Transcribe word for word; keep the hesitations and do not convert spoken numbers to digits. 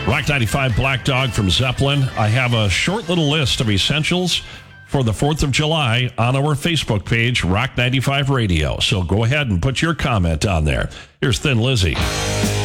Rock ninety-five Black Dog from Zeppelin. I have a short little list of essentials for the fourth of July on our Facebook page, Rock ninety-five Radio. So go ahead and put your comment on there. Here's Thin Lizzy.